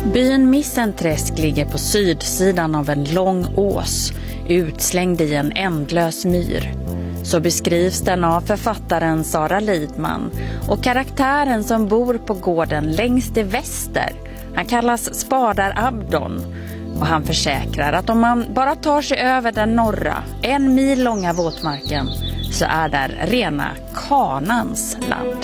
Byn Missenträsk ligger på sydsidan av en lång ås, utslängd i en ändlös myr. Så beskrivs den av författaren Sara Lidman, och karaktären som bor på gården längst i väster, han kallas Spadar Abdon, och han försäkrar att om man bara tar sig över den norra, 1 mil långa våtmarken, så är där rena Kanans land.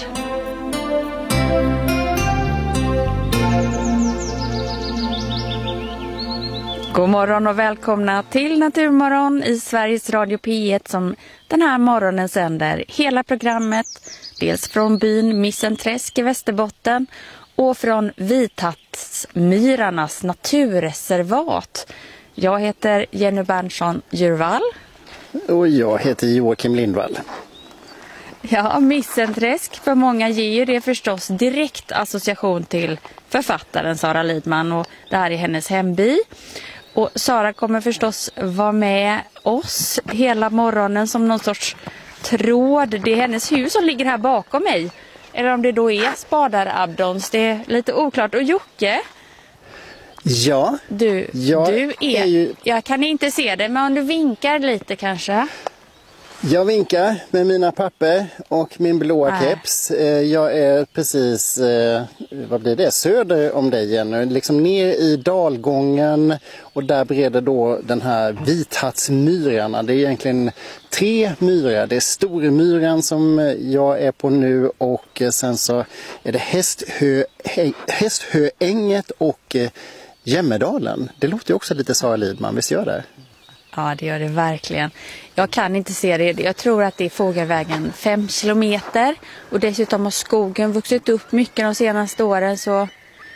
God morgon och välkomna till Naturmorgon i Sveriges Radio P1 som den här morgonen sänder hela programmet. Dels från byn Missenträsk i Västerbotten och från Vithattsmyrarnas naturreservat. Jag heter Jenny Berntsson-Djurvall. Och jag heter Joakim Lindvall. Ja, Missenträsk för många ger ju det förstås direkt association till författaren Sara Lidman, och det här är hennes hemby. Och Sara kommer förstås vara med oss hela morgonen som någon sorts tråd. Det är hennes hus som ligger här bakom mig. Eller om det då är Spadar Abdons, det är lite oklart. Och Jocke? Ja. Du är ju... Jag kan inte se det, men om du vinkar lite kanske. Jag vinkar med mina papper och min blåa keps. Jag är precis, vad blir det, söder om dig Jenny. Liksom ner i dalgången, och där breder då den här Vithattsmyrarna. Det är egentligen 3 myrar. Det är Stormyran som jag är på nu, och sen så är det Hästhöänget och Jämmerdalen. Det låter ju också lite Sara Lidman, visst gör det? Ja, det gör det verkligen. Jag kan inte se det. Jag tror att det är fågelvägen 5 kilometer. Och dessutom har skogen vuxit upp mycket de senaste åren, så...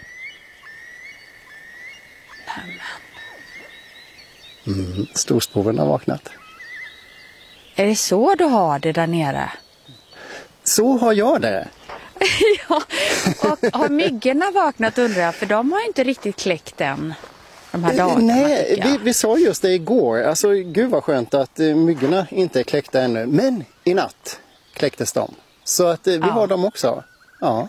Storspoven har vaknat. Är det så du har det där nere? Så har jag det. Ja, och har myggorna vaknat undrar jag, för de har ju inte riktigt kläckt än. De här dagarna, nej, vi sa just det igår. Alltså, gud vad skönt att myggorna inte är kläckta ännu. Men i natt kläcktes de. Så att vi har dem också. Ja.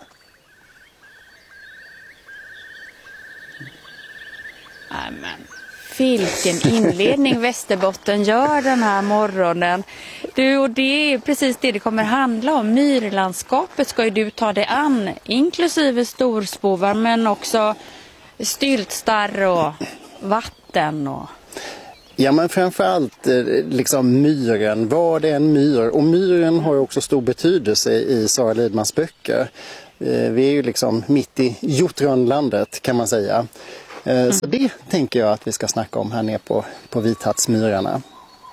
Amen. Vilken inledning Västerbotten gör den här morgonen. Du, och det är precis det kommer handla om. Myrlandskapet ska ju du ta dig an, inklusive storspovar, men också styltstarr och vatten och... Ja, men framförallt liksom myren. Vad är en myr? Och myren har ju också stor betydelse i Sara Lidmans böcker. Vi är ju liksom mitt i Jotrönlandet kan man säga. Så det tänker jag att vi ska snacka om här nere på Vithattsmyrarna.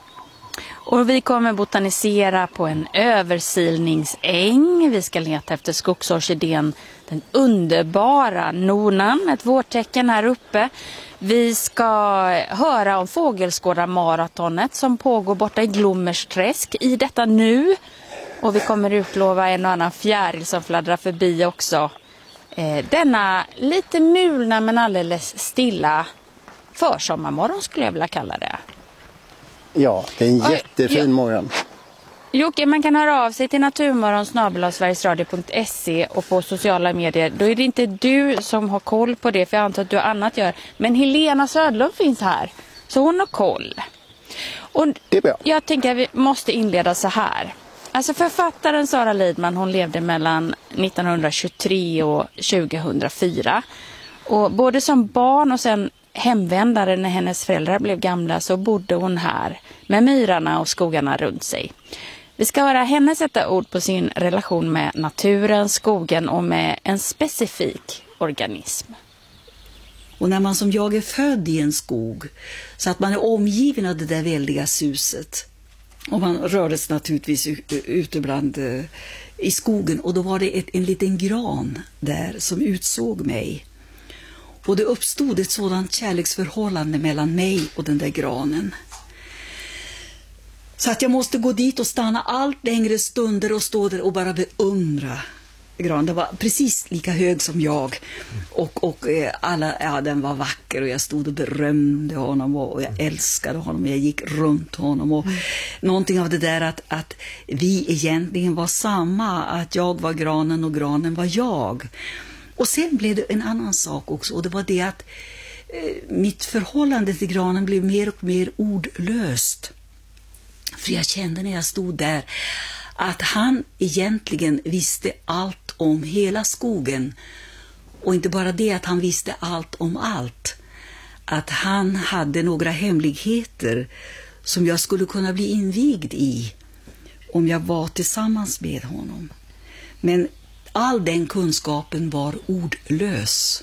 Och vi kommer botanisera på en översilningsäng. Vi ska leta efter skogsorkidén, den underbara nonan, ett vårtecken här uppe. Vi ska höra om fågelskådarmaratonet som pågår borta i Glommersträsk i detta nu. Och vi kommer utlova en och annan fjäril som fladdrar förbi också. Denna lite mulna men alldeles stilla försommarmorgon skulle jag vilja kalla det. Ja, det är en jättefin morgon. Jocke, man kan höra av sig till naturmorgon@sverigesradio.se och på sociala medier. Då är det inte du som har koll på det, för jag antar att du har annat att göra. Men Helena Södlund finns här, så hon har koll. Och det är bra. Jag tänker att vi måste inleda så här. Alltså författaren Sara Lidman, hon levde mellan 1923 och 2004. Och både som barn och sen hemvändare när hennes föräldrar blev gamla så bodde hon här med myrarna och skogarna runt sig. Vi ska höra henne sätta ord på sin relation med naturen, skogen och med en specifik organism. Och när man som jag är född i en skog så att man är omgiven av det där väldiga suset. Och man rördes naturligtvis ute bland i skogen, och då var det en liten gran där som utsåg mig. Och det uppstod ett sådant kärleksförhållande mellan mig och den där granen. Så att jag måste gå dit och stanna allt längre stunder och stå där och bara beundra granen. Den var precis lika hög som jag. Och den var vacker, och jag stod och berömde honom och jag älskade honom. Jag gick runt honom och någonting av det där att vi egentligen var samma. Att jag var granen och granen var jag. Och sen blev det en annan sak också, och det var det att mitt förhållande till granen blev mer och mer ordlöst. För jag kände när jag stod där att han egentligen visste allt om hela skogen. Och inte bara det, att han visste allt om allt. Att han hade några hemligheter som jag skulle kunna bli invigd i om jag var tillsammans med honom. Men all den kunskapen var ordlös.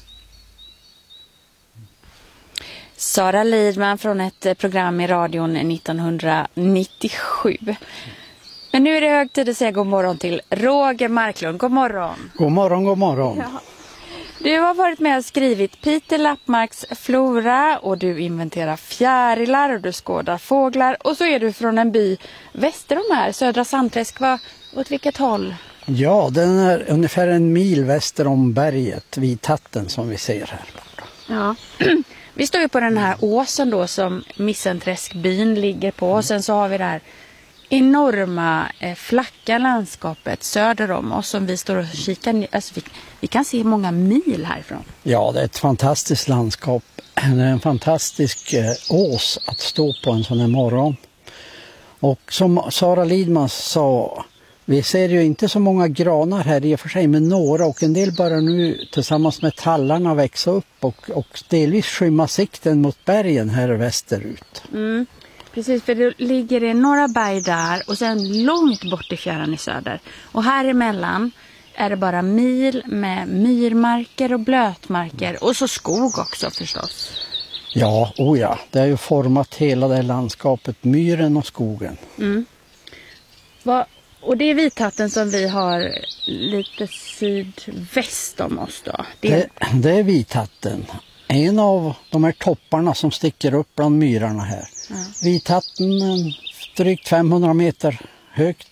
Sara Lidman från ett program i radion 1997. Men nu är det hög tid att säga god morgon till Roger Marklund. God morgon. God morgon, god morgon. Ja. Du har varit med och skrivit Peter Lappmarks flora, och du inventerar fjärilar och du skådar fåglar. Och så är du från en by väster om här, Södra Sandträsk. Åt vilket håll? Ja, den är ungefär en mil väster om berget, Vithatten, som vi ser här borta. Ja. Vi står ju på den här åsen då som Missenträskbyn ligger på. Och sen så har vi det här enorma flacka landskapet söder om oss som vi står och kikar. Alltså vi kan se många mil härifrån. Ja, det är ett fantastiskt landskap. Det är en fantastisk ås att stå på en sån här morgon. Och som Sara Lidman sa, vi ser ju inte så många granar här i och för sig, men några, och en del börjar nu tillsammans med tallarna växa upp och delvis skymma sikten mot bergen här västerut. Mm. Precis, för det ligger det några berg där och sen långt bort i fjärran i söder. Och här emellan är det bara mil med myrmarker och blötmarker och så skog också förstås. Ja, ja, det har ju format hela det landskapet, myren och skogen. Mm. Och det är Vithatten som vi har lite sydväst om oss då? Det är Vithatten. En av de här topparna som sticker upp bland myrarna här. Ja. Vithatten, drygt 500 meter högt.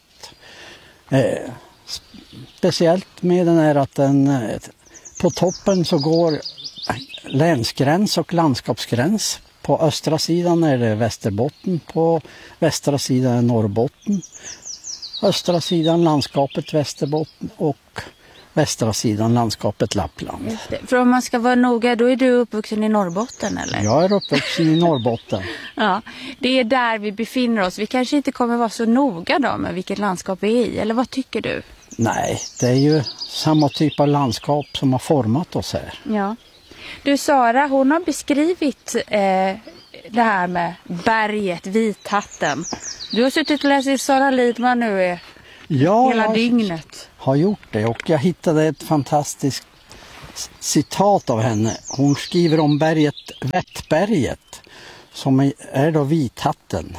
Speciellt med den här att på toppen så går länsgräns och landskapsgräns. På östra sidan är det Västerbotten, på västra sidan är Norrbotten. Östra sidan landskapet Västerbotten och västra sidan landskapet Lappland. Just det. För om man ska vara noga, då är du uppvuxen i Norrbotten eller? Jag är uppvuxen i Norrbotten. Ja, det är där vi befinner oss. Vi kanske inte kommer vara så noga då med vilket landskap vi är i, eller vad tycker du? Nej, det är ju samma typ av landskap som har format oss här. Ja. Du Sara, hon har beskrivit det här med berget, Vithatten. Du har suttit och läst i Sara Lidman nu hela dygnet. Har gjort det, och jag hittade ett fantastiskt citat av henne. Hon skriver om berget Vättberget som är då Vithatten.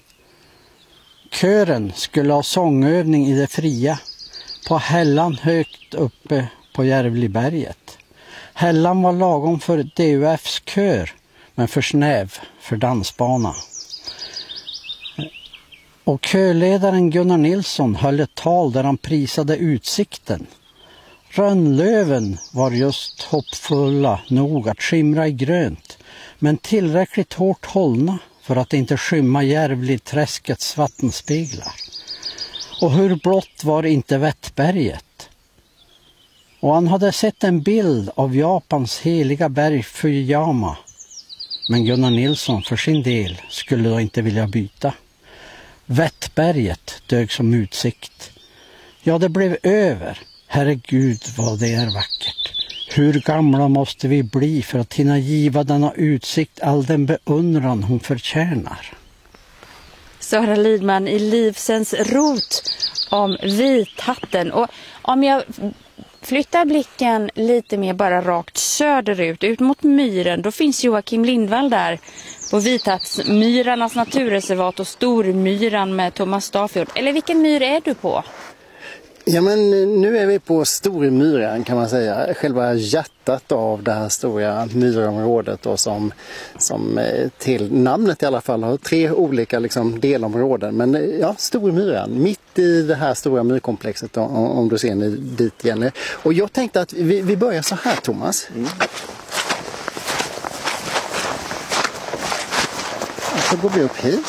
Kören skulle ha sångövning i det fria på hällan högt uppe på Järvliberget. Hällan var lagom för DUFs kör, men för snäv för dansbana. Och körledaren Gunnar Nilsson höll ett tal där han prisade utsikten. Rönnlöven var just hoppfulla nog att skimra i grönt, men tillräckligt hårt hållna för att inte skymma Järvliträskets vattenspeglar. Och hur blått var inte Vättberget? Och han hade sett en bild av Japans heliga berg Fujiyama. Men Gunnar Nilsson för sin del skulle då inte vilja byta. Vättberget dög som utsikt. Ja, det blev över. Herregud vad det är vackert. Hur gamla måste vi bli för att hinna giva denna utsikt all den beundran hon förtjänar? Sara Lidman i Livsens rot om Vithatten. Och om jag flyttar blicken lite mer bara rakt söderut, ut mot myren, då finns Joakim Lindvall där på Vithattsmyrarnas naturreservat och Stormyran med Thomas Staffjord. Eller vilken myr är du på? Ja, men nu är vi på Stormyran kan man säga, själva hjärtat av det här stora myrområdet då, som till namnet i alla fall har 3 olika delområden. Men ja, Stormyran, mitt i det här stora myrkomplexet om du ser ni dit Jenny. Och jag tänkte att vi börjar så här, Thomas. Och så går vi upp hit.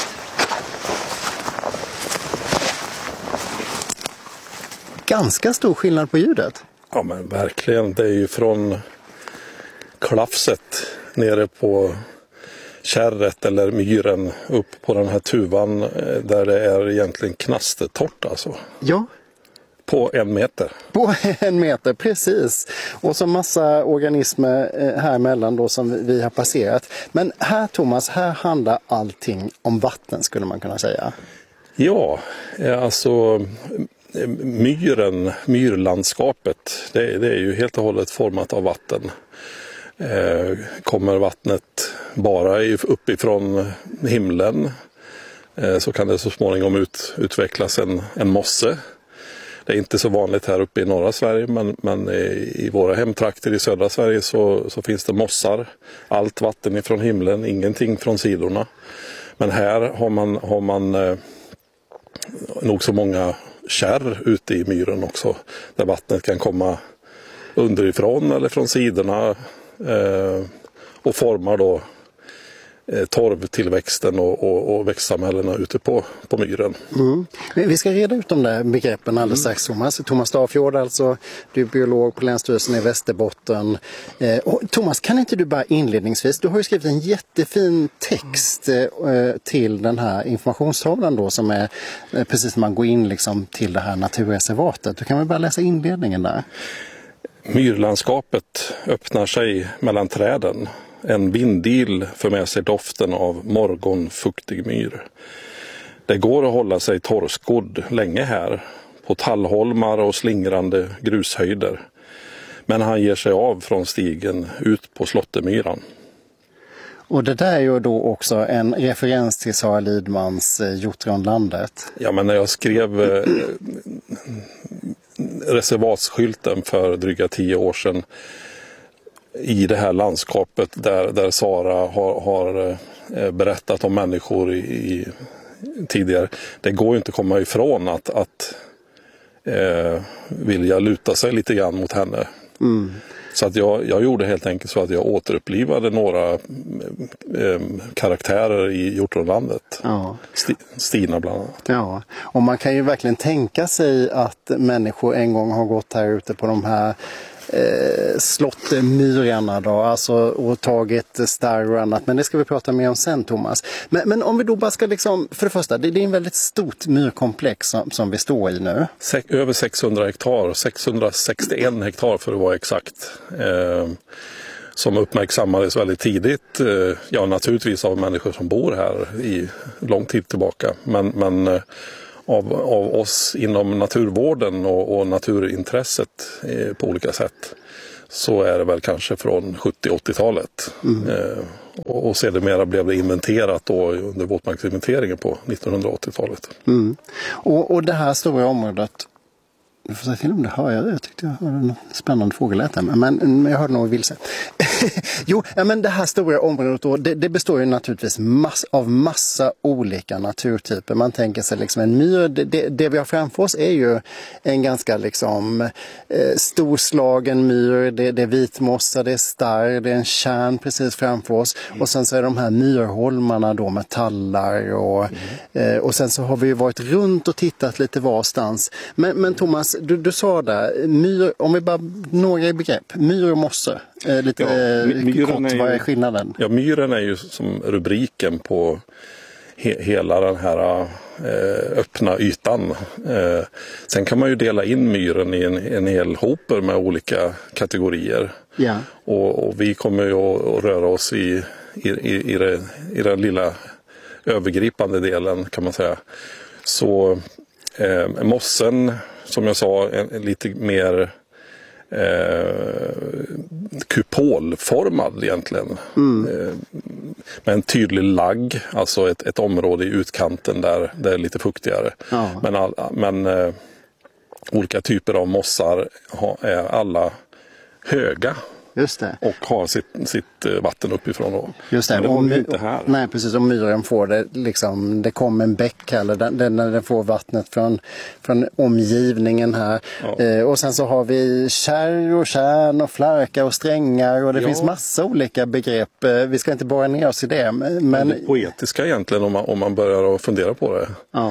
Ganska stor skillnad på ljudet. Ja men verkligen, det är ju från klafset nere på kärret eller myren upp på den här tuvan där det är egentligen knastertorrt alltså. Ja. På 1 meter. På 1 meter, precis. Och så massa organismer här emellan då som vi har passerat. Men här Thomas, här handlar allting om vatten skulle man kunna säga. Ja, alltså myrlandskapet, det är ju helt och hållet format av vatten. Kommer vattnet bara uppifrån himlen så kan det så småningom utvecklas en mosse. Det är inte så vanligt här uppe i norra Sverige men i våra hemtrakter i södra Sverige så finns det mossar. Allt vatten ifrån himlen, ingenting från sidorna. Men här har man nog så många kärr ute i myren också. Där vattnet kan komma underifrån eller från sidorna och formar då torvtillväxten och växtsamhällena ute på myren. Mm. Vi ska reda ut de där begreppen alldeles strax, Thomas. Thomas Stafjord alltså, du är biolog på Länsstyrelsen i Västerbotten. Och Thomas, kan inte du bara inledningsvis, du har ju skrivit en jättefin text till den här informationstavlan då som är precis när man går in liksom till det här naturreservatet. Du kan väl bara läsa inledningen där. Myrlandskapet öppnar sig mellan träden. En vindil för med sig doften av morgonfuktig myr. Det går att hålla sig torrskodd länge här, på tallholmar och slingrande grushöjder. Men han ger sig av från stigen ut på Slottemyran. Och det där är ju då också en referens till Sara Lidmans Hjortronlandet. Ja, men när jag skrev reservatsskylten för dryga 10 år sedan i det här landskapet där Sara har berättat om människor tidigare. Det går ju inte att komma ifrån att vilja luta sig lite grann mot henne. Mm. Så att jag gjorde helt enkelt så att jag återupplivade några karaktärer i Hjortronlandet. Ja. Stina bland annat. Ja, och man kan ju verkligen tänka sig att människor en gång har gått här ute på de här slottemyrarna då, alltså och tagit starr och annat, men det ska vi prata mer om sen, Thomas. Men om vi då bara ska liksom, för det första, det är en väldigt stort myrkomplex som vi står i nu. Över 600 hektar, 661 hektar för att vara exakt, som uppmärksammades väldigt tidigt, ja naturligtvis av människor som bor här i lång tid tillbaka, men av oss inom naturvården och naturintresset på olika sätt, så är det väl kanske från 70-80-talet. Och sedermera blev det inventerat då under våtmarksinventeringen på 1980-talet. Mm. Och det här stora området, jag får säga till om det hör jag tyckte jag hörde en spännande fågelläte, men jag hörde nog vilse. Jo, men det här stora området då, det består ju naturligtvis av massa olika naturtyper. Man tänker sig liksom en myr, det vi har framför oss är ju en ganska liksom storslagen myr, det är vitmossa, det är starr, det är en kärn precis framför oss. Och sen så är de här myrholmarna då med tallar och sen så har vi ju varit runt och tittat lite varstans. Men Thomas, du sa där, myr, om vi bara några begrepp, myr och mosse, lite kort, vad är skillnaden? Ja, myren är ju som rubriken på hela den här öppna ytan. Sen kan man ju dela in myren i en hel hoper med olika kategorier. Ja. Och vi kommer ju att röra oss i den lilla övergripande delen kan man säga. Så mossen, som jag sa, en lite mer kupolformad egentligen. Med en tydlig lagg, alltså ett område i utkanten där det är lite fuktigare. Ja. Men olika typer av mossar är alla höga. Just det. Och har sitt vatten uppifrån. Då. Just det. Men det har vi inte här. Nej, precis. Om myren får det, liksom, det kommer en bäck här, eller när den får vattnet från omgivningen här. Ja. Och sen så har vi kärr och kärn och flarka och strängar och det finns massa olika begrepp. Vi ska inte bara ner oss i det. Men det poetiska egentligen om man börjar att fundera på det. Ja.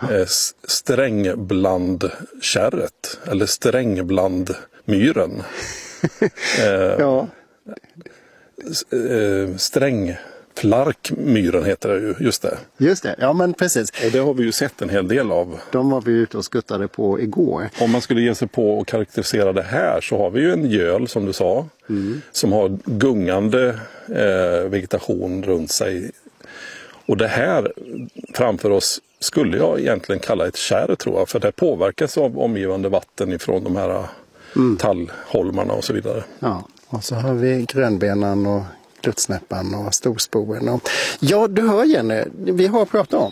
Strängblandkärret eller strängblandmyren. Ja. Strängflarkmyren heter det ju, just det. Just det, ja men precis. Och det har vi ju sett en hel del av. De var vi ute och skuttade på igår. Om man skulle ge sig på och karaktärisera det här så har vi ju en göl som du sa. Som har gungande vegetation runt sig. Och det här framför oss skulle jag egentligen kalla ett kärr tror jag. För det påverkas av omgivande vatten ifrån de här tallholmarna och så vidare. Ja, och så har vi grönbenan och glutsnäppan och storsporen. Ja, du hör Jenny, vi har pratat om.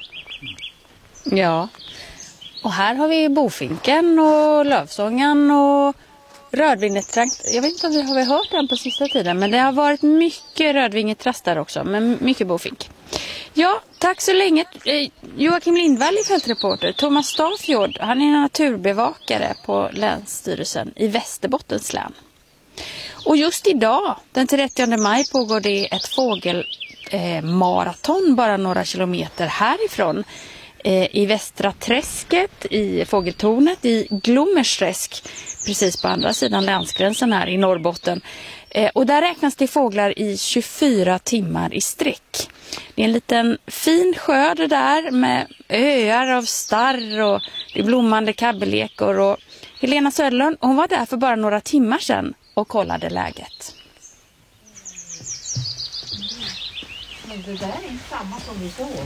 Ja, och här har vi bofinken och lövsångan och rödvingetrast. Jag vet inte om vi har hört den på sista tiden, men det har varit mycket rödvingetrast där också, men mycket bofink. Ja, tack så länge. Joakim Lindvall är fältreporter. Thomas Stafjord, han är naturbevakare på Länsstyrelsen i Västerbottens län. Och just idag, den 30 maj, pågår det ett fågelmaraton bara några kilometer härifrån. I Västra Träsket, i Fågeltornet, i Glommersträsk, precis på andra sidan länsgränsen här i Norrbotten. Och där räknas det fåglar i 24 timmar i sträck. Det är en liten fin sjö det där med öar av starr och det är blommande kabbelekor. Och Helena Söderlund, hon var där för bara några timmar sedan och kollade läget. Men det där är inte samma som vi såg.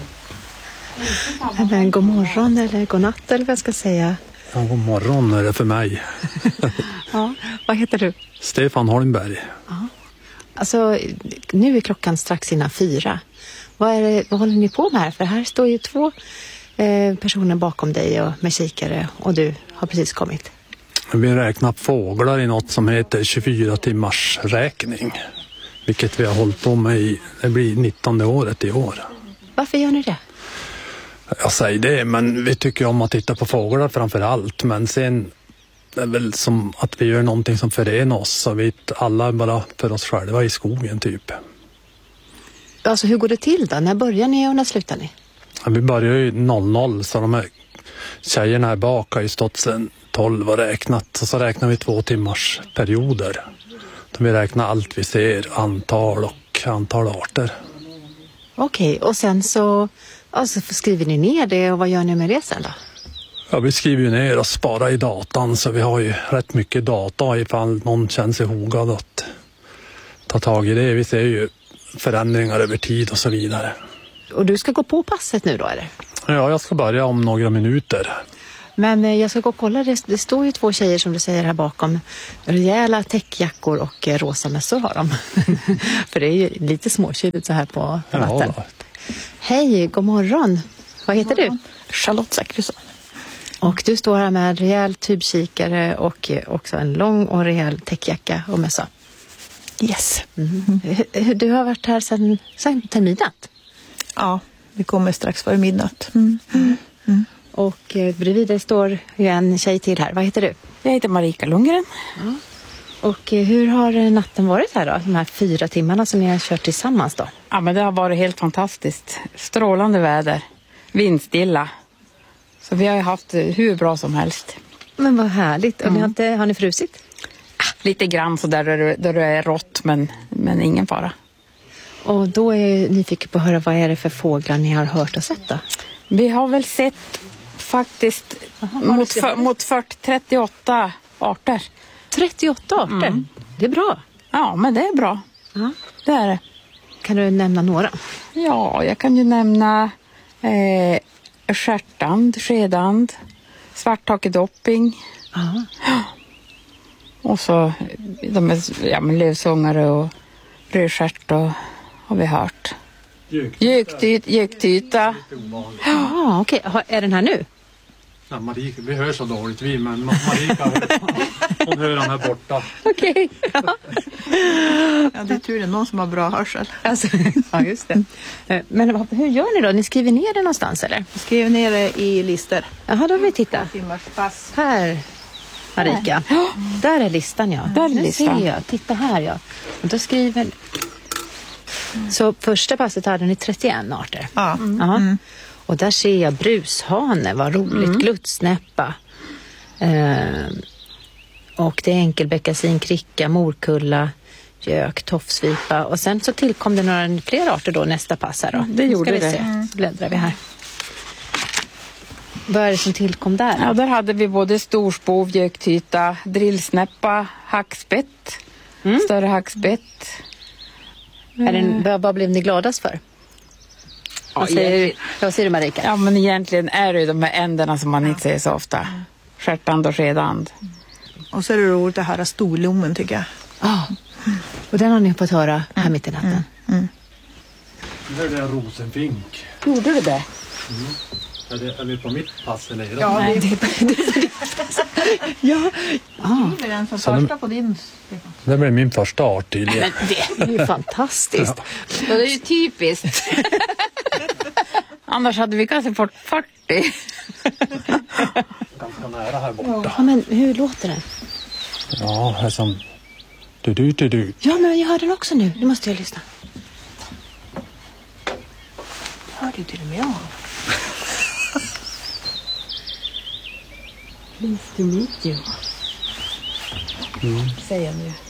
Men god morgon eller god natt eller vad jag ska säga. Ja, god morgon är det för mig. Ja, vad heter du? Stefan Holmberg. Ja. Alltså, nu är klockan strax innan 4. Vad håller ni på med här? För här står ju 2 personer bakom dig och med kikare och du har precis kommit. Vi räknar fåglar i något som heter 24 timmars räkning. Vilket vi har hållit på med i, det blir 19:e året i år. Varför gör ni det? Jag säger det, men vi tycker om att titta på fåglar framför allt. Men sen är det väl som att vi gör någonting som förenar oss. Så vi alla bara för oss själva i skogen typ. Alltså hur går det till då? När börjar ni och när slutar ni? Ja, vi börjar ju 00 så de här tjejerna här bak har ju stått sedan 12 och räknat. Och så räknar vi 2 timmars perioder. Då vi räknar allt vi ser, antal och antal arter. Okej, och sen så skriver ni ner det och vad gör ni med det sen då? Ja, vi skriver ju ner och sparar i datan så vi har ju rätt mycket data ifall någon känner sig hotad att ta tag i det. Vi ser ju förändringar över tid och så vidare. Och du ska gå på passet nu då eller? Ja, jag ska börja om några minuter. Men jag ska gå och kolla, det står ju 2 tjejer som du säger här bakom. Rejäla täckjackor och rosa mössor har de. För det är ju lite småkyligt så här på natten. Ja. Hej, god morgon. Vad heter du? Charlotte Zachrisson. Och du står här med rejäl tubkikare och också en lång och rejäl täckjacka och mössa. Yes. Du har varit här sedan midnatt? Ja, vi kommer strax före midnatt. Och bredvid dig står ju en tjej till här. Vad heter du? Jag heter Marika Lundgren. Ja. Och hur har natten varit här då? De här 4 timmarna som ni har kört tillsammans då? Ja, men det har varit helt fantastiskt. Strålande väder. Vindstilla. Så vi har ju haft hur bra som helst. Men vad härligt. Och har ni frusit? Lite grann så där det är rått, men ingen fara. Och då är jag nyfiken på att höra vad är det för fåglar ni har hört och sett då? Vi har väl sett faktiskt mot 38 arter. 38 arter? Det är bra. Ja, men det är bra. Det är det. Kan du nämna några? Ja, jag kan ju nämna stjärtand, skedand, svarthakedopping. Och så de är lövsångare och rödstjärt har vi hört. Göktyta. Ja, okej. Är den här nu? Ja, Marika, vi hör så dåligt men Marika hon hör den här borta. Okej. Ja. Ja, det är tur det är någon som har bra hörsel. Alltså, ja, just det. Men hur gör ni då? Ni skriver ner det någonstans eller? Jag skriver ner det i lister. Jaha, då vill vi titta. Pass. Här, Marika. Där är listan, ja. Där är Nu listan. ser jag. Titta här, ja. Och då skriver... Så första passet hade ni 31 arter. Ja. Jaha. Och där ser jag brushane, vad roligt, glutsnäppa. Och det är enkelbeckasin, kricka, morkulla, gök, tofsvipa. Och sen så tillkom det några fler arter då nästa pass här då. Det gjorde Ska vi det. se, så bläddrar vi här. Vad är det som tillkom där? Ja, där hade vi både storspov, göktyta, drillsnäppa, hackspett, större hackspett. Vad blev ni gladast för? Vad säger du Marika? Ja, men egentligen är det ju de här änderna som man inte ser så ofta. Stjärtand och skedand. Och så är det roligt att höra storlommen tycker jag. Ja, och den har ni fått höra här mitt i natten. Nu hörde jag rosenfink. Gjorde du det? Är vi på mitt pass eller? Ja, Nej, ja. det är den som första på din. Det blev min första art tydligen. Det är ju fantastiskt. Ja, det är ju typiskt. Annars hade vi kanske fått 40. Ganska nära här borta. Ja, men hur låter den? Ja, här som... Du. Ja, men jag hör den också nu. Nu måste jag lyssna. Hör du till och med jag? Please to meet you. Säger jag nu.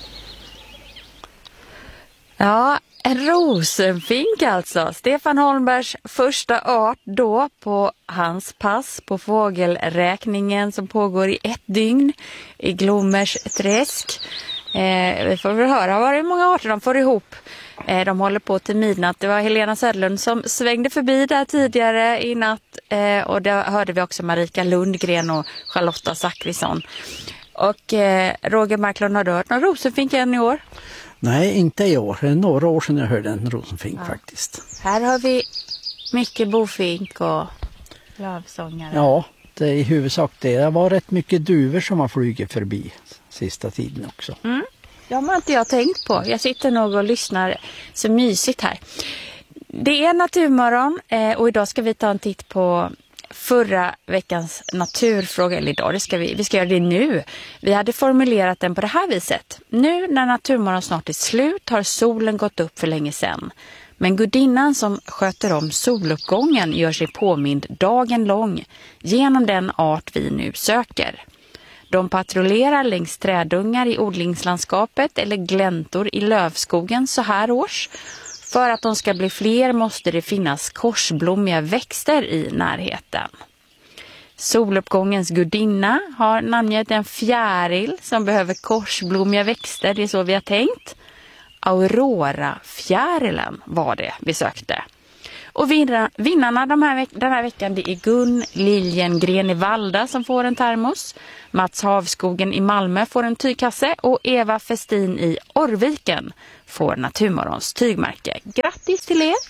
Ja, en rosenfink alltså. Stefan Holmbergs första art då på hans pass på fågelräkningen som pågår i 1 dygn i Glommers träsk. Vi får väl höra vad det är många arter de får ihop. De håller på till midnatt. Det var Helena Söderlund som svängde förbi där tidigare i natt. Och där hörde vi också Marika Lundgren och Charlotta Zackrisson. Och Roger Marklund, har du hört någon rosenfink än i år? Nej, inte i år. Det är några år sedan jag hörde en rosenfink faktiskt. Här har vi mycket bofink och lövsångare. Ja, det är i huvudsak det. Det var rätt mycket duvor som har flugit förbi sista tiden också. Det har inte jag tänkt på. Jag sitter nog och lyssnar så mysigt här. Det är Naturmorgon och idag ska vi ta en titt på förra veckans naturfråga. Eller idag, vi ska göra det nu. Vi hade formulerat den på det här viset. Nu när Naturmorgon snart är slut har solen gått upp för länge sedan. Men gudinnan som sköter om soluppgången gör sig påmind dagen lång genom den art vi nu söker. De patrullerar längs trädungar i odlingslandskapet eller gläntor i lövskogen så här års. För att de ska bli fler måste det finnas korsblommiga växter i närheten. Soluppgångens gudinna har namngett en fjäril som behöver korsblommiga växter. Det är så vi har tänkt. Aurora-fjärilen var det vi sökte. Och vinnarna den här veckan det är Gun Liljengren i Valda som får en termos. Mats Havskogen i Malmö får en tygkasse och Eva Festin i Orrviken får Naturmorgons tygmärke. Grattis till er!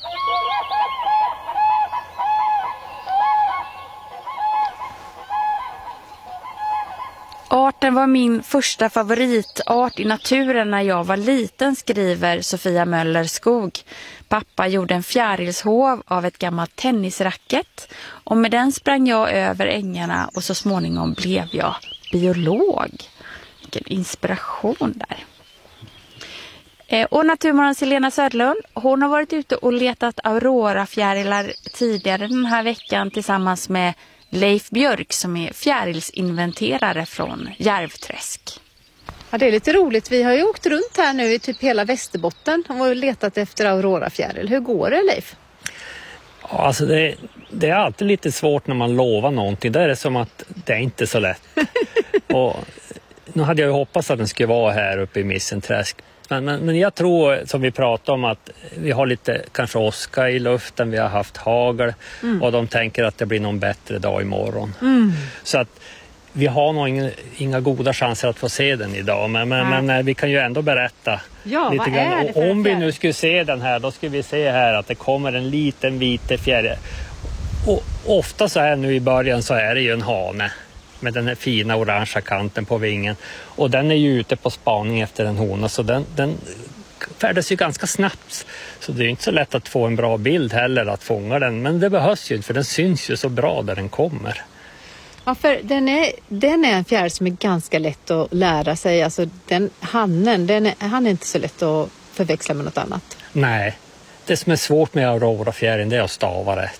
Arten var min första favoritart i naturen när jag var liten, skriver Sofia Möller Skog. Pappa gjorde en fjärilshov av ett gammalt tennisracket och med den sprang jag över ängarna och så småningom blev jag biolog. Vilken inspiration där. Och Naturmorgons Helena Söderlund, hon har varit ute och letat aurorafjärilar tidigare den här veckan tillsammans med Leif Björk som är fjärilsinventerare från Järvträsk. Ja, det är lite roligt. Vi har ju åkt runt här nu i typ hela Västerbotten och letat efter aurorafjäril. Hur går det, Leif? Ja, alltså det är alltid lite svårt när man lovar någonting. Det är som att det är inte så lätt. Och nu hade jag ju hoppats att den skulle vara här uppe i Missenträsk. Men jag tror, som vi pratade om, att vi har lite kanske åska i luften, vi har haft hagel och de tänker att det blir någon bättre dag imorgon. Så att vi har nog inga goda chanser att få se den idag, men vi kan ju ändå berätta lite grann. Och om vi nu skulle se den här, då skulle vi se här att det kommer en liten vit fjäril. Och ofta så är nu i början så är det ju en hane med den här fina orangea kanten på vingen. Och den är ju ute på spaning efter en hona, så den färdas ju ganska snabbt. Så det är inte så lätt att få en bra bild heller att fånga den. Men det behövs ju, för den syns ju så bra där den kommer. Ja, för den är en fjäril som är ganska lätt att lära sig. Alltså han är inte så lätt att förväxla med något annat. Nej, det som är svårt med aurorafjärilen, det är att stava rätt.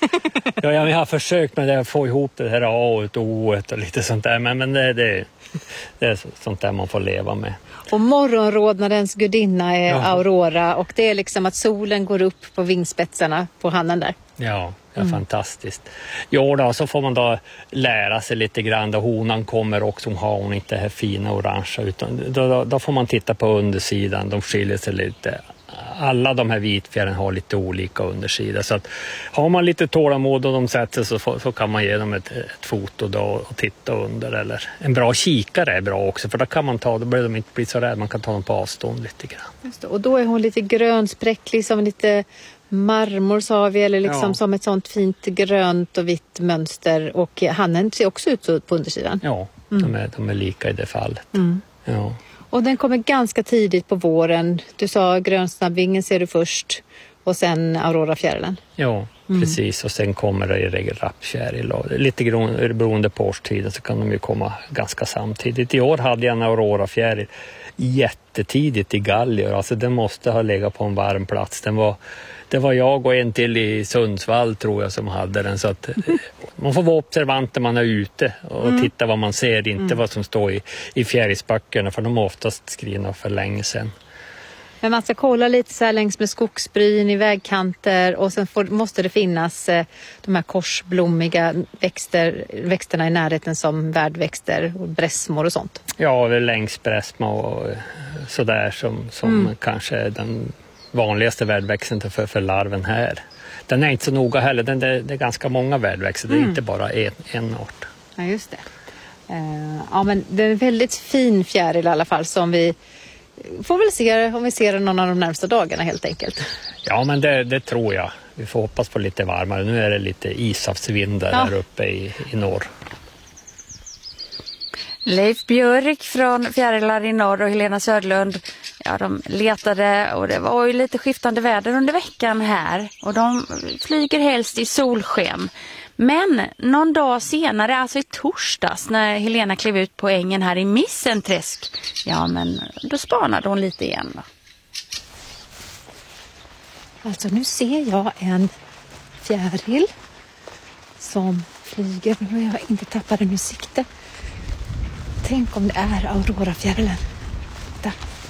Jag har försökt med det, att få ihop det här A och O och lite sånt där. Men det är sånt där man får leva med. Och morgonrodnadens gudinna är Aurora. Och det är liksom att solen går upp på vingspetsarna på hannen där. Ja, fantastiskt. Jo då, så får man då lära sig lite grann. Då honan kommer också, har hon inte det här fina orangea. Utan då får man titta på undersidan. De skiljer sig lite. Alla de här vitfjärilen har lite olika undersida. Så att har man lite tålamod och de sätter sig så kan man ge dem ett foto då och titta under. Eller en bra kikare är bra också, för då kan man då blir de inte bli så rädd. Man kan ta dem på avstånd lite grann. Just det, och då är hon lite grönspräcklig, som lite marmor sa vi, eller liksom som ett sånt fint grönt och vitt mönster. Och hannen ser också ut så på undersidan. Ja, de är lika i det fallet. Ja. Och den kommer ganska tidigt på våren. Du sa grönsnabbvingen ser du först och sen aurorafjärilen. Ja, precis. Och sen kommer det i regel rappfjäril. Lite beroende på årstiden så kan de ju komma ganska samtidigt. I år hade jag en aurorafjäril jättetidigt i galger. Alltså den måste ha legat på en varm plats. Det var jag och en till i Sundsvall tror jag som hade den. Så att man får vara observant när man är ute och titta vad man ser. Inte vad som står i fjärilsböckerna, för de är oftast skrivna för länge sedan. Men man ska kolla lite så här längs med skogsbryn i vägkanter, och sen måste det finnas de här korsblommiga växterna i närheten som värdväxter och bräsmor och sånt. Ja, längs bräsma och sådär som kanske är den vanligaste värdväxten för larven här. Den är inte så noga heller, det är ganska många värdväxter, det är inte bara en art. Ja, just det. Ja, men det är en väldigt fin fjäril i alla fall, som vi får väl se om vi ser den någon av de närmsta dagarna helt enkelt. Ja, men det tror jag. Vi får hoppas på lite varmare. Nu är det lite ishavsvindar här uppe i norr. Leif Björk från Fjärilar i norr och Helena Södlund, de letade, och det var ju lite skiftande väder under veckan här, och de flyger helst i solsken. Men någon dag senare, alltså i torsdags, när Helena klev ut på ängen här i Missenträsk, men då spanade hon lite igen då. Alltså nu ser jag en fjäril som flyger, men jag har inte tappat den ur sikte. Tänk om det är aurorafjärilen. Där.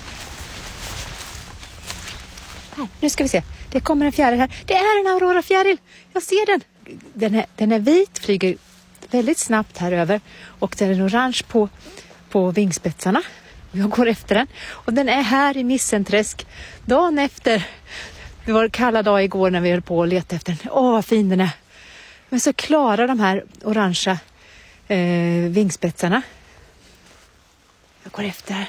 Här, nu ska vi se. Det kommer en fjäril här. Det är en aurorafjäril. Jag ser den. Den är vit, flyger väldigt snabbt här över. Och den är orange på vingspetsarna. Jag går efter den. Och den är här i Missenträsk. Dagen efter. Det var en kalla dag igår när vi höll på att leta efter den. Åh, vad fin den är. Men så klarar de här orangea vingspetsarna. Jag går efter.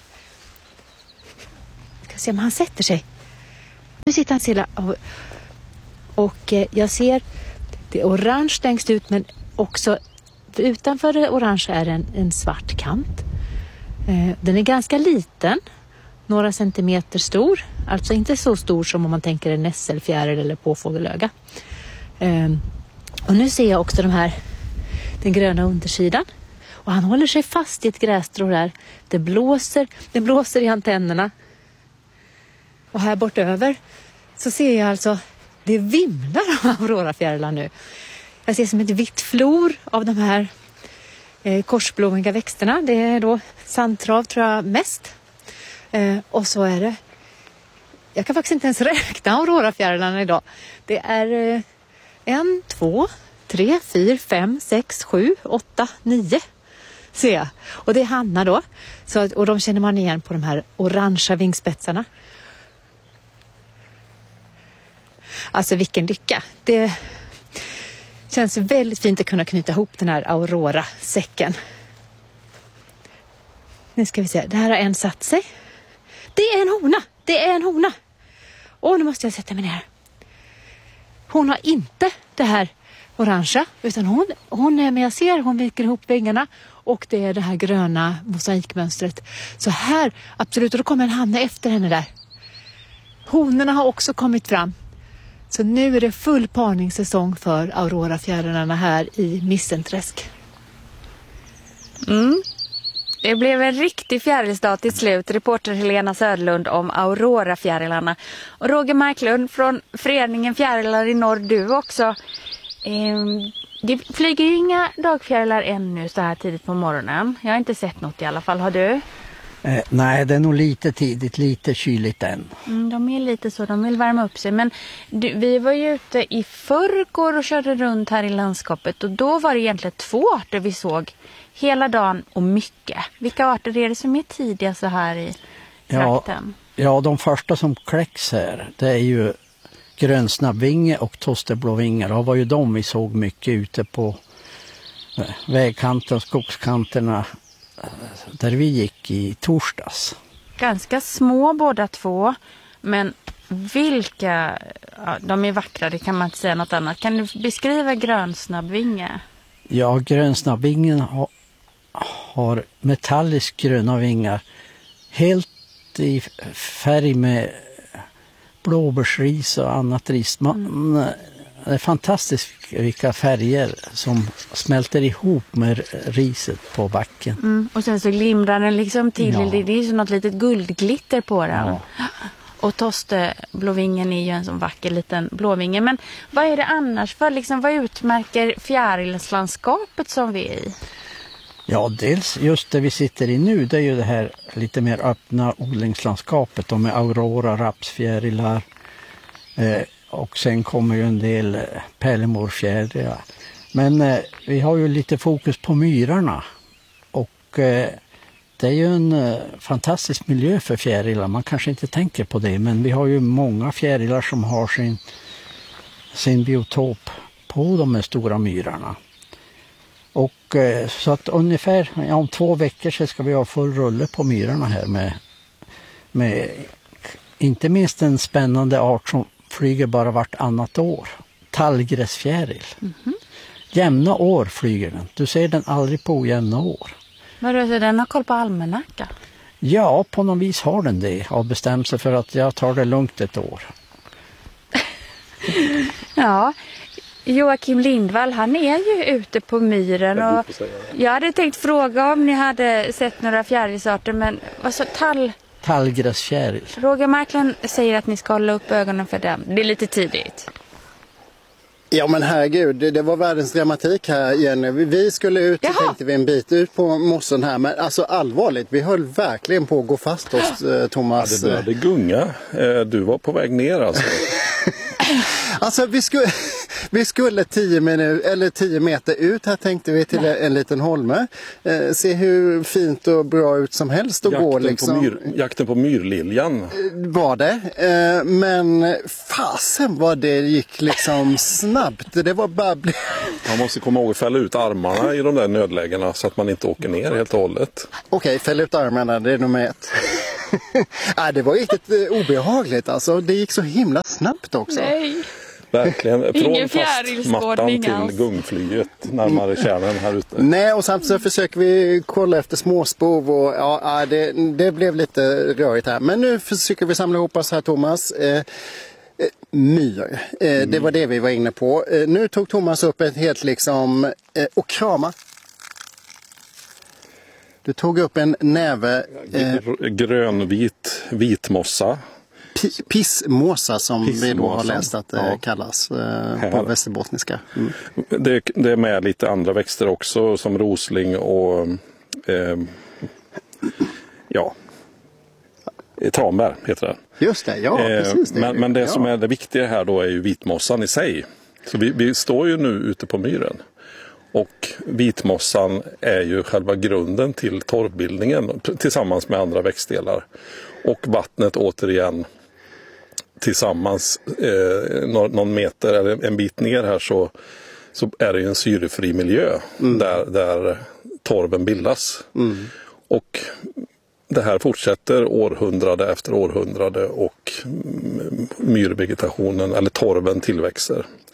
Ska se om han sätter sig. Nu sitter han stilla. Och jag ser det är orange längst ut, men också utanför det orange är en svart kant. Den är ganska liten. Några centimeter stor. Alltså inte så stor som om man tänker en nässelfjäril eller påfågelöga. Och nu ser jag också den gröna undersidan. Och han håller sig fast i ett grässtrå där. Det blåser i antennerna. Och här bortöver så ser jag alltså, det vimlar av aurorafjärilar nu. Jag ser som ett vitt flor av de här korsblommiga växterna. Det är då sandtrav tror jag mest. Och så är det, jag kan faktiskt inte ens räkna aurorafjärilarna idag. Det är 1, 2, 3, 4, 5, 6, 7, 8, 9 ser jag. Och det är hannar då. Och de känner man igen på de här orangea vingspetsarna. Alltså vilken lycka. Det känns väldigt fint att kunna knyta ihop den här aurora-säcken. Nu ska vi se. Det här har en satt sig. Det är en hona. Det är en hona. Nu måste jag sätta mig ner. Hon har inte det här orangea, utan hon är, men jag ser hon viker ihop vingarna och det är det här gröna mosaikmönstret. Så här, absolut, och då kommer en hanne efter henne där. Honorna har också kommit fram. Så nu är det full parningssäsong för aurorafjärilarna här i Missenträsk. Det blev en riktig fjärilsdag till slut. Reporter Helena Söderlund om aurorafjärilarna. Och Roger Marklund från föreningen Fjärilar i norr, du också. Det flyger ju inga dagfjärilar ännu så här tidigt på morgonen. Jag har inte sett något i alla fall. Har du? Nej, det är nog lite tidigt, lite kyligt än. De är lite så, de vill värma upp sig. Men vi var ju ute i förrgår och körde runt här i landskapet. Och då var det egentligen 2 arter vi såg hela dagen och mycket. Vilka arter är det som är tidiga så här i trakten? Ja, de första som kläcks här, det är ju grönsnabbvinge och tosterblåvingar. Det var ju de vi såg mycket ute på vägkanten, skogskanterna där vi gick i torsdags. Ganska små båda två, men vilka, de är vackra, det kan man inte säga något annat. Kan du beskriva grönsnabbvinge? Ja, grönsnabbvingen har metallisk gröna vingar, helt i färg med blåbärsris och annat ris. Det är fantastiskt vilka färger som smälter ihop med riset på backen. Och sen så glimrar den liksom till. Ja. Det är ju något litet guldglitter på den. Ja. Och tosteblåvingen är ju en sån vacker liten blåvinge. Men vad är det annars för, liksom, vad utmärker fjärilslandskapet som vi är i? Ja, dels just det vi sitter i nu, det är ju det här lite mer öppna odlingslandskapet. De är aurora, rapsfjärilar. Och sen kommer ju en del pärlemorfjärilar. Men vi har ju lite fokus på myrarna. Och det är ju en fantastisk miljö för fjärilar. Man kanske inte tänker på det, men vi har ju många fjärilar som har sin biotop på de här stora myrarna. Och så att ungefär om 2 veckor så ska vi ha full rulle på myrarna här med inte minst en spännande art som flyger bara vartannat år. Tallgräsfjäril. Jämna år flyger den. Du ser den aldrig på ojämna år. Men så den har koll på almanacka? Ja, på något vis har den det. Har bestämt sig för att jag tar det lugnt ett år. Ja, Joakim Lindvall, han är ju ute på myren. Och jag hade tänkt fråga om ni hade sett några fjärilsarter, men vad så Tallgräsfjäril. Roger Marklund säger att ni ska hålla upp ögonen för den. Det är lite tidigt. Ja men herregud, det var världens dramatik här, Jenny. Vi skulle ut, tänkte vi, en bit ut på mossen här. Men alltså allvarligt, vi höll verkligen på att gå fast oss, Thomas. Ja, det började gunga. Du var på väg ner alltså. Alltså vi skulle 10 meter ut här, tänkte vi, till en liten holme. Se hur fint och bra ut som helst att gå liksom. Jakten på myrliljan. Var det. Men fasen vad det gick liksom snabbt. Det var bara... Man måste komma ihåg att fälla ut armarna i de där nödlägena så att man inte åker ner helt och hållet. Okej, fälla ut armarna, det är nummer 1. Det var riktigt obehagligt alltså. Det gick så himla snabbt också. Nej. Verkligen, Ingen från fastmattan till gungflyget närmare kärnan här ute. Nej, och samtidigt så försöker vi kolla efter småspov och det blev lite rörigt här. Men nu försöker vi samla ihop oss här, Thomas. Myr, det var det vi var inne på. Nu tog Thomas upp ett helt liksom, och krama. Du tog upp en näve... Grönvit vitmossa. Pissmåsa som vi då har läst att det kallas på västerbottniska. Det är med lite andra växter också som rosling och tranbär heter det. Just det, ja precis. Men det som är det viktiga här då är ju vitmossan i sig. Så vi står ju nu ute på myren. Och vitmossan är ju själva grunden till torvbildningen tillsammans med andra växtdelar. Och vattnet återigen tillsammans någon meter eller en bit ner här så är det ju en syrefri miljö där torven bildas. Och det här fortsätter århundrade efter århundrade och myrvegetationen eller torven tillväxer.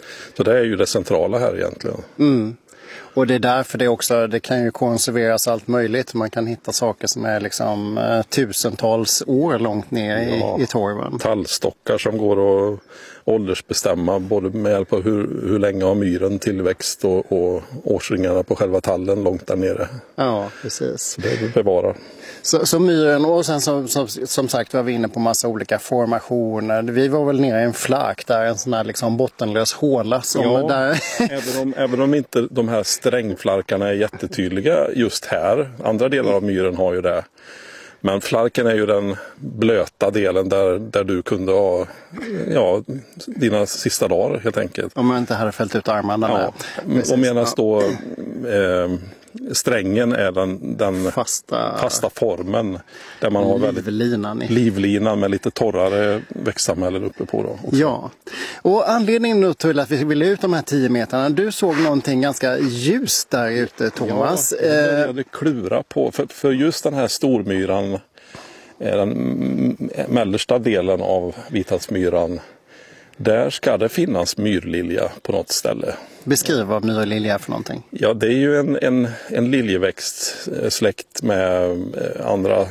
Så det är ju det centrala här egentligen. Mm. Och det är därför det kan ju konserveras allt möjligt. Man kan hitta saker som är liksom tusentals år långt ner i torven. Tallstockar som går att åldersbestämma både med hjälp av hur länge har myren tillväxt och årsringarna på själva tallen långt där nere. Ja, precis. Så det bevarar. Så myren, och sen som sagt var vi inne på massa olika formationer. Vi var väl nere i en flak där, en sån här liksom bottenlös håla. Där... även om inte de här strängflarkarna är jättetydliga just här. Andra delar av myren har ju det. Men flarken är ju den blöta delen där du kunde ha dina sista dagar helt enkelt. Om man inte hade fällt ut armarna. Ja. Och medan då strängen är den fasta formen där man har väldigt livlinan med lite torrare växtsamhällen uppe på. Då också. Ja, och anledningen nu till att vi ville ut de här 10 meterna, du såg någonting ganska ljust där ute, Thomas. Ja, jag började klura på, för just den här stormyran, den mellersta delen av Vithavsmyran, där ska det finnas myrlilja på något ställe. Beskriv vad myrlilja är för någonting. Ja, det är ju en liljeväxt släkt med andra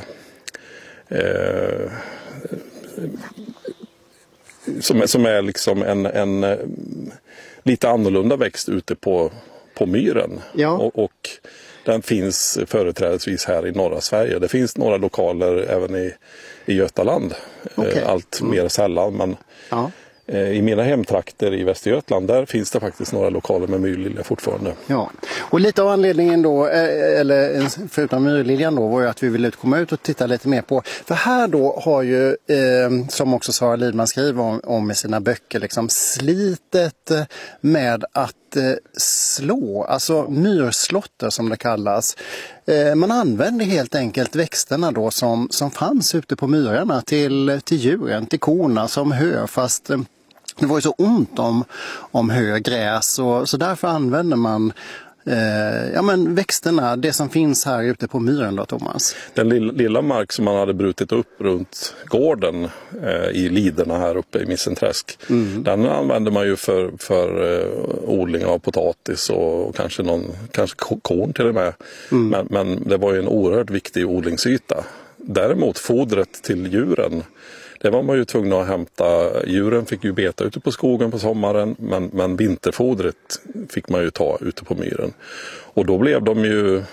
som är liksom en lite annorlunda växt ute på myren. Ja. Och den finns företrädesvis här i norra Sverige. Det finns några lokaler även i Götaland. Okay. Allt mer sällan, men i mina hemtrakter i Västergötland, där finns det faktiskt några lokaler med myrlilja fortfarande. Ja, och lite av anledningen då, eller förutom myrliljan då, var ju att vi ville komma ut och titta lite mer på. För här då har ju, som också Sara Lidman skriver om i sina böcker, liksom slitet med att slå, alltså myrslotter som det kallas. Man använde helt enkelt växterna då som fanns ute på myrarna till djuren, till korna som hö, fast det var ju så ont om hö, gräs, så därför använder man växterna, det som finns här ute på myren då, Thomas. Den lilla mark som man hade brutit upp runt gården i Liderna här uppe i Missenträsk, den använder man ju för odling av potatis och kanske korn till och med. Men det var ju en oerhört viktig odlingsyta. Däremot fodret till djuren, det var man ju tvungen att hämta. Djuren fick ju beta ute på skogen på sommaren, men vinterfodret fick man ju ta ute på myren. Och då blev de ju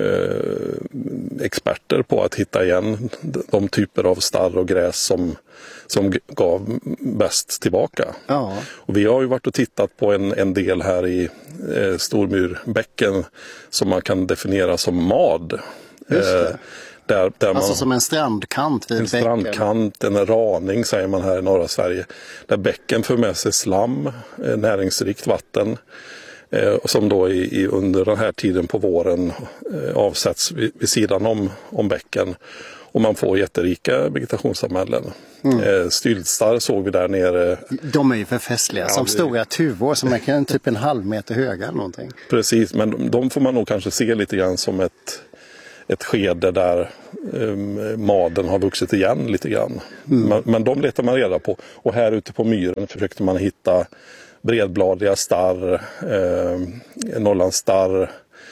experter på att hitta igen de typer av starr och gräs som gav bäst tillbaka. Ja. Och vi har ju varit och tittat på en del här i Stormyrbäcken som man kan definiera som mad. Just det. Där alltså som en strandkant vid bäcken. En strandkant, en raning säger man här i norra Sverige. Där bäcken för med sig slam, näringsrikt vatten. Som då under den här tiden på våren avsätts vid sidan om bäcken. Och man får jätterika vegetationssamhällen. Styltstar såg vi där nere. De är ju för festliga, som stora tuvor som är typ en halv meter höga eller någonting. Precis, men de får man nog kanske se lite grann som ett skede där maden har vuxit igen lite grann. Men de letar man reda på. Och här ute på myren försökte man hitta bredbladiga starr, Norrlandsstarr,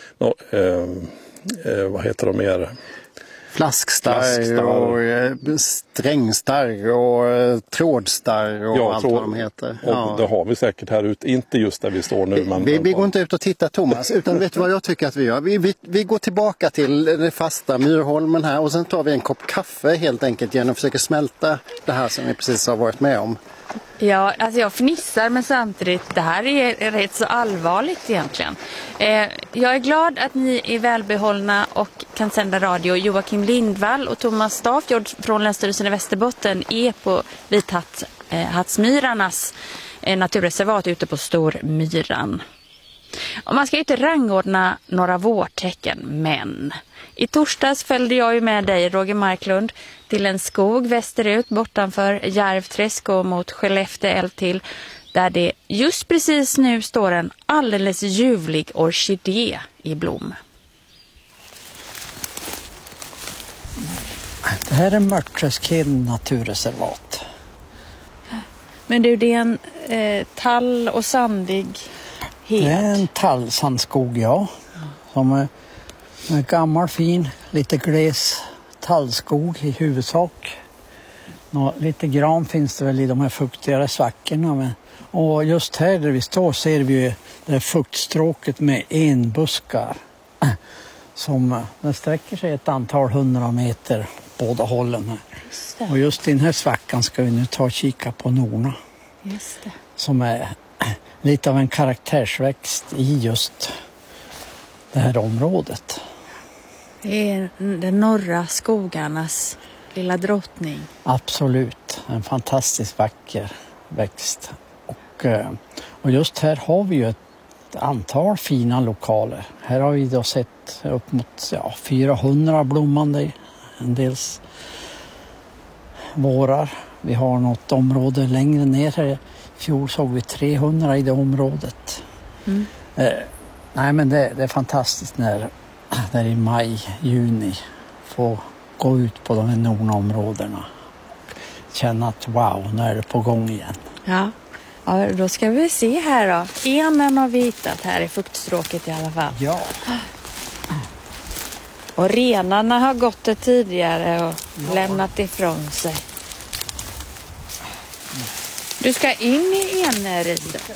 vad heter de mer? Flaskstarr och strängstarr och trådstarr och allt vad de heter. Och det har vi säkert här ute, inte just där vi står nu. Vi går inte ut och tittar, Thomas, utan vet du vad jag tycker att vi gör? Vi går tillbaka till det fasta Myrholmen här och sen tar vi en kopp kaffe helt enkelt genom att försöka smälta det här som vi precis har varit med om. Ja, alltså jag fnissar, men samtidigt, det här är rätt så allvarligt egentligen. Jag är glad att ni är välbehållna och kan sända radio. Joakim Lindvall och Thomas Stafjord från Länsstyrelsen i Västerbotten är på Vithavsmyrarnas naturreservat ute på Stormyran. Och man ska ju inte rangordna några vårtecken, men i torsdags följde jag ju med dig, Roger Marklund, till en skog västerut bortanför Järvträsk och mot Skellefteå älv till, där det just precis nu står en alldeles ljuvlig orkidé i blom. Det här är Mörträskheden naturreservat. Men du, det är en tall och sandig Det är en tallsandskog, ja. Som är en gammal, fin, lite gles tallskog i huvudsak. Lite gran finns det väl i de här fuktigare svackorna. Och just här där vi står ser vi ju det fuktstråket med enbuskar. Det sträcker sig ett antal 100 meter båda hållen här. Och just i den här svackan ska vi nu ta och kika på norna. Just det. Som är lite av en karaktärsväxt i just det här området. Det är den norra skogarnas lilla drottning. Absolut, en fantastiskt vacker växt. Och just här har vi ju ett antal fina lokaler. Här har vi då sett upp mot 400 blommande, en del vårar. Vi har något område längre ner här. I fjol såg vi 300 i det området. Nej, men det är fantastiskt när i maj, juni får gå ut på de här nordområdena. Känna att wow, nu är det på gång igen. Ja, då ska vi se här då. Enen har vi hittat här i fuktstråket i alla fall. Ja. Och renarna har gått det tidigare och lämnat ifrån sig. Du ska in i eneriset.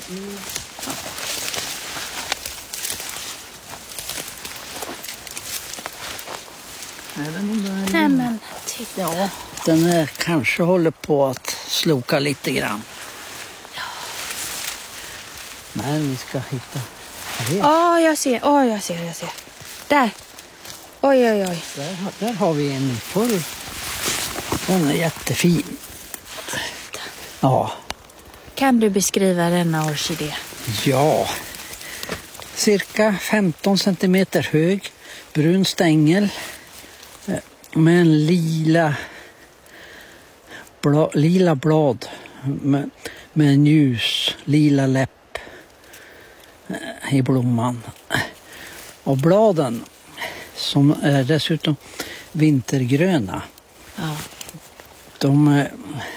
Nej, men titta. Ja, den är kanske håller på att sloka lite grann. Ja. Men vi ska hitta. Jag ser. Där. Oj. Där har vi en full. Den är jättefin. Ja. Kan du beskriva denna orkidé? Ja. Cirka 15 centimeter hög. Brun stängel. Med en lila blad. Med en ljus lila läpp i blomman. Och bladen som är dessutom vintergröna. Ja. De är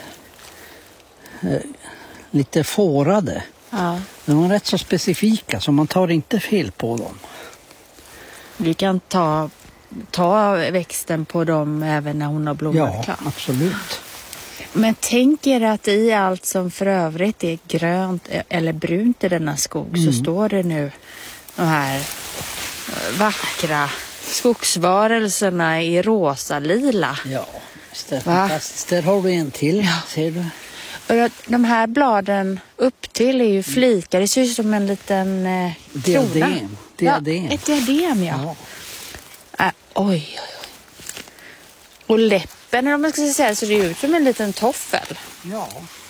lite fårade. Ja. De är rätt så specifika så man tar inte fel på dem. Du kan ta växten på dem även när hon har blommat klart. Ja, absolut. Men tänk er att i allt som för övrigt är grönt eller brunt i denna skog så står det nu de här vackra skogsvarelserna i rosa-lila. Ja, det är fantastiskt. Där har du en till, ser du? Och de här bladen upp till är ju flikar. Det ser ut som en liten krona. Diadem. Ja, ett diadem, ja. Oj. Och läppen, om man ska säga, så det ut som en liten toffel. Ja.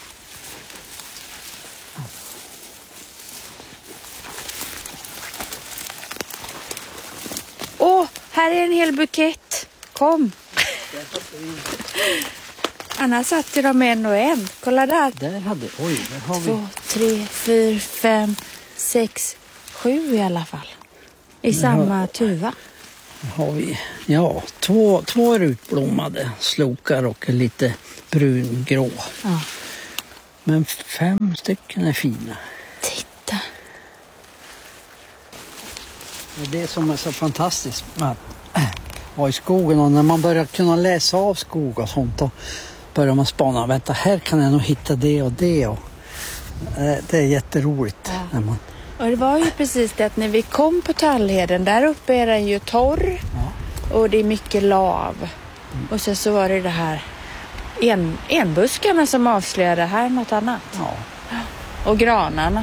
Här är en hel bukett. Kom. Annars satt de en och en. Kolla där. Där har vi. 2, 3, 4, 5, 6, 7 i alla fall. I samma tuva. Har vi, två är utblommade, slokar och lite brungrå. Ja. Men 5 stycken är fina. Titta. Det som är så fantastiskt med att vara i skogen och när man börjar kunna läsa av skog och sånt, då börjar man spana. Vänta, här kan jag nog hitta det och det. Och, det är jätteroligt. Ja. När man... Och det var ju precis det att när vi kom på Tallheden, där uppe är den ju torr och det är mycket lav. Och sen så var det här enbuskarna som avslöjade här något annat. Ja. Och granarna.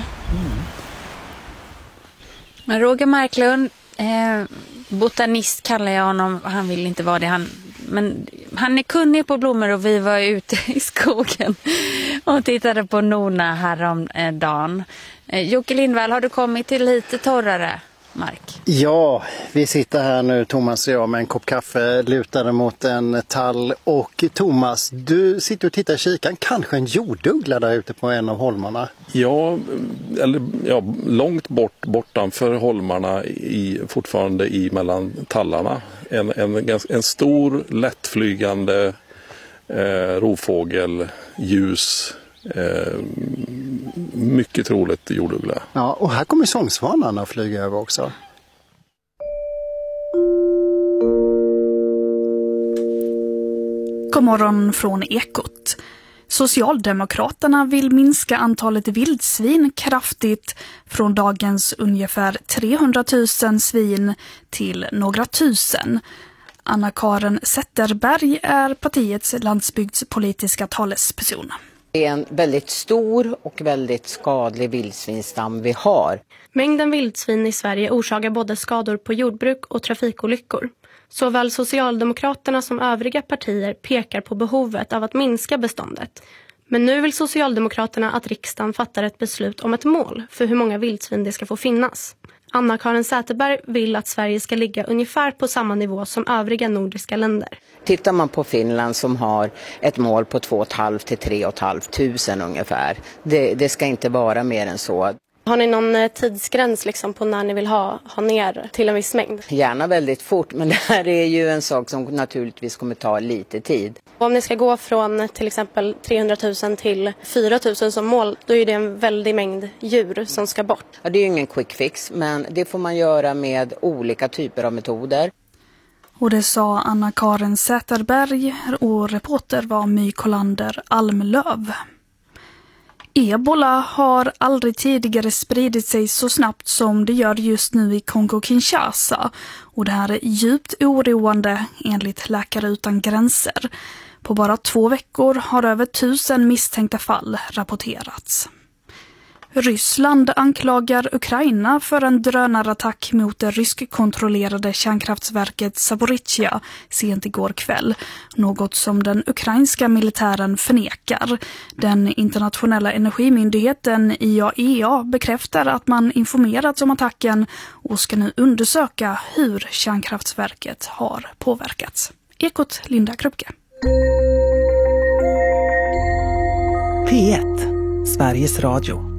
Men Roger Marklund, botanist kallar jag honom, han vill inte vara det. Men han är kunnig på blommor och vi var ute i skogen och tittade på Nona häromdagen. Jocke Lindvall, har du kommit till lite torrare mark? Ja, vi sitter här nu, Thomas och jag, med en kopp kaffe lutade mot en tall. Och Thomas, du sitter och tittar i kikan, kanske en jorduggla där ute på en av holmarna? Ja, långt bortanför holmarna, fortfarande mellan tallarna. En stor lättflygande rovfågel, ljus, Mycket troligt jorduggla. Ja, och här kommer sångsvanarna att flyga över också. God morgon från Ekot. Socialdemokraterna vill minska antalet vildsvin kraftigt från dagens ungefär 300 000 svin till några tusen. Anna-Karin Zetterberg är partiets landsbygdspolitiska talesperson. Det är en väldigt stor och väldigt skadlig vildsvinstam vi har. Mängden vildsvin i Sverige orsakar både skador på jordbruk och trafikolyckor. Såväl Socialdemokraterna som övriga partier pekar på behovet av att minska beståndet. Men nu vill Socialdemokraterna att riksdagen fattar ett beslut om ett mål för hur många vildsvin det ska få finnas. Anna-Karin Zetterberg vill att Sverige ska ligga ungefär på samma nivå som övriga nordiska länder. Tittar man på Finland som har ett mål på 2 500 till 3 500 ungefär. Det ska inte vara mer än så. Har ni någon tidsgräns liksom på när ni vill ha ner till en viss mängd? Gärna väldigt fort, men det här är ju en sak som naturligtvis kommer ta lite tid. Om ni ska gå från till exempel 300 000 till 4 000 som mål, då är det en väldig mängd djur som ska bort. Ja, det är ju ingen quick fix, men det får man göra med olika typer av metoder. Och det sa Anna-Karin Zetterberg och reporter var My Kolander Almlöv. Ebola har aldrig tidigare spridit sig så snabbt som det gör just nu i Kongo-Kinshasa. Och det här är djupt oroande enligt Läkare utan gränser. På bara 2 veckor har över 1000 misstänkta fall rapporterats. Ryssland anklagar Ukraina för en drönarattack mot det ryskkontrollerade kärnkraftsverket Zaporizjzja sent igår kväll. Något som den ukrainska militären förnekar. Den internationella energimyndigheten IAEA bekräftar att man informerats om attacken och ska nu undersöka hur kärnkraftsverket har påverkats. Ekot, Linda Krupke. P1, Sveriges Radio.